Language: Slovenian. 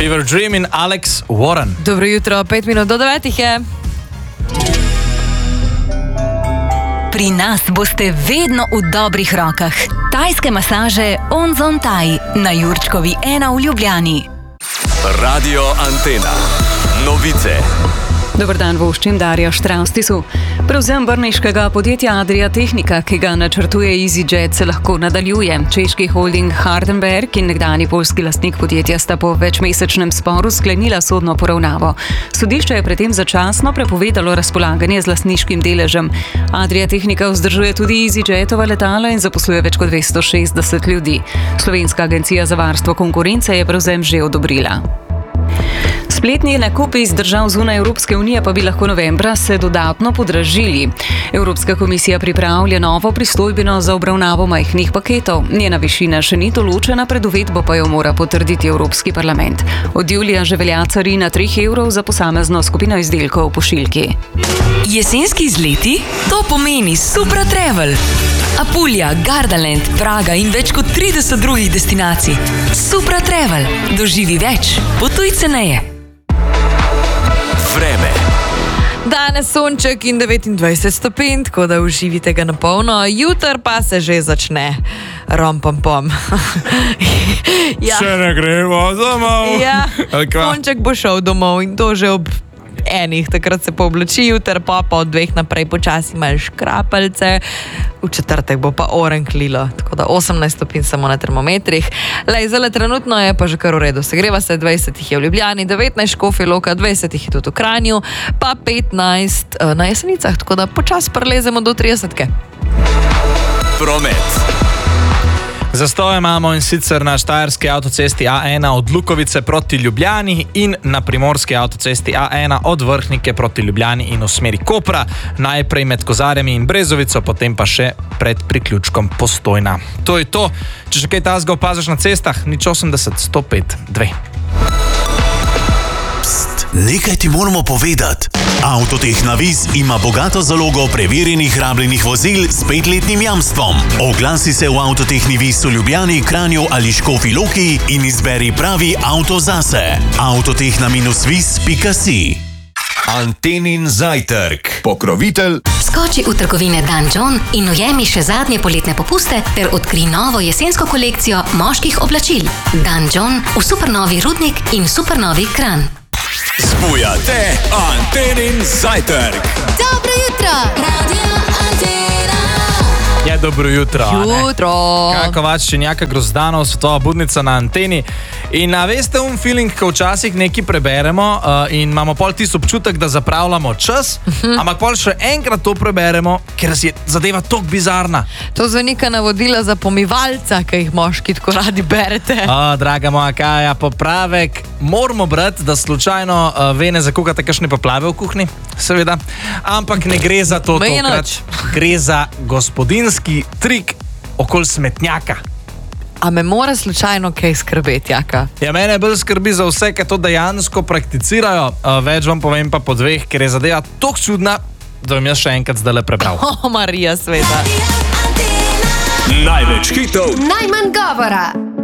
Fever Dream in Alex Warren. Dobro jutro, 5 minut do 9 je. Pri nas boste vedno v dobrih rokah. Tajske masaže Onzon Thai na Jurčkovi 1 v Ljubljani. Radio Antena. Novice. Dober dan, voščim Darja Štravstisu. Prevzem brniškega podjetja Adria Tehnika, ki ga načrtuje EasyJet, se lahko nadaljuje. Češki holding Hardenberg in nekdani poljski lastnik podjetja sta po večmesečnem sporu sklenila sodno poravnavo. Sodišče je predtem začasno prepovedalo razpolaganje z lastniškim deležem. Adria Tehnika vzdržuje tudi EasyJetova letala in zaposluje več kot 260 ljudi. Slovenska agencija za varstvo konkurence je prevzem že odobrila. Spletni nakupi iz držav zunaj Evropske unije pa bi lahko novembra se dodatno podražili. Evropska komisija pripravlja novo pristojbino za obravnavo majhnih paketov. Njena višina še ni določena, pred uvedbo pa jo mora potrditi Evropski parlament. Od julija že velja carina 3 evrov za posamezno skupino izdelkov v pošiljki. Jesenski izleti? To pomeni Supra Travel. Apulija, Gardaland, Praga in več kot 30 drugih destinacij. Supra Travel. Doživi več. Potuj ceneje. Vreme. Danes sonček in 29 stopinj, tako da uživite ga na polno. Jutr pa se že začne. Rom-pom-pom. Ja. Še ne gremo domov. Ja, sonček bo šel domov in to že ob enih, takrat se pooblači, jutr pa od 2 naprej počasi imaš krapelce, v četrtek bo pa orenklilo, tako da 18 stopinj samo na termometrih. Zdaj trenutno je pa že kar v redu, segreva se, 20 jih je v Ljubljani, 19 Škofja Loka, 20 jih je tudi v Kranju, pa 15 na Jesenicah, tako da počasi prelezemo do 30-ke. Promet. Zastoj imamo in sicer na štajerski avtocesti A1 od Lukovice proti Ljubljani in na primorski avtocesti A1 od Vrhnike proti Ljubljani in v smeri Kopra. Najprej med Kozarjami in Brezovico, potem pa še pred priključkom Postojna. To je to. Če še kaj tazga opaziš na cestah, 080 105 2. Nekaj ti moramo povedati. Avtotehna Viz ima bogato zalogo preverjenih rabljenih vozil s 5-letnim jamstvom. Oglasi se v Avtotehni Viz v Ljubljani, Kranju ali Škofji Loki in izberi pravi avto zase. Avtotehna-viz.si. Antenin zajtrk. Pokrovitelj. Skoči v trgovine Dan John in ujemi še zadnje poletne popuste ter odkri novo jesensko kolekcijo moških oblačil. Dan John v supernovi Rudnik in supernovi Kranj. Spujate Antenin zajtrk. Dobro jutro, Radio Antena. Je dobro jutro. Jutro. Kako Vaččenjaka Grozdanov, Svetova budnica na Anteni. In veste feeling, ko včasih nekaj preberemo in imamo pol tisti občutek, da zapravljamo čas, ampak pol še enkrat to preberemo, ker je zadeva toliko bizarna. To zveni kot navodila za pomivalca, ki jih moški tako radi berete. Draga moja Kaja, popravek moramo brati, da slučajno ve ne zakukate kakšne poplave v kuhinji, seveda, ampak ne gre za to tokrat. Gre za gospodinski trik okoli smetnjaka. A me mora slučajno kaj skrbeti, Jaka? Ja, mene bolj skrbi za vse, ki to dejansko prakticirajo. Več vam povem pa po 2, ker je zadeva toliko čudna, da vam jaz še enkrat zdajle prebral. Marija sveta. Največ hitov. Najmanj govora.